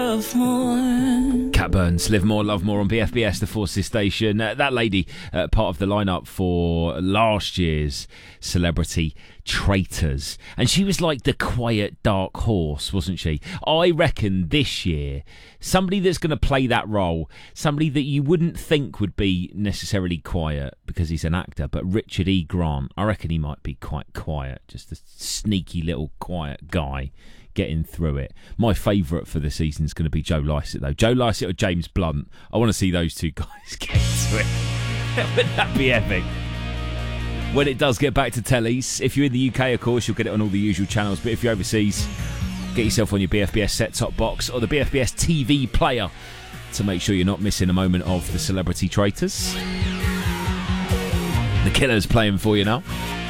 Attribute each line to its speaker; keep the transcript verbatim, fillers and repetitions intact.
Speaker 1: love more.
Speaker 2: Cat Burns, Live More, Love More on B F B S, the Forces station. Uh, that lady, uh, part of the lineup for last year's Celebrity Traitors. And she was like the quiet dark horse, wasn't she? I reckon this year, somebody that's going to play that role, somebody that you wouldn't think would be necessarily quiet because he's an actor, but Richard E. Grant, I reckon he might be quite quiet, just a sneaky little quiet guy getting through it. My favourite for the season is going to be Joe Lycett, though. Joe Lycett or James Blunt. I want to see those two guys get to it. Wouldn't that be epic? When it does get back to tellies, if you're in the U K, of course, you'll get it on all the usual channels. But if you're overseas, get yourself on your B F B S set-top box or the B F B S T V player to make sure you're not missing a moment of the Celebrity Traitors. The Killer's playing for you now.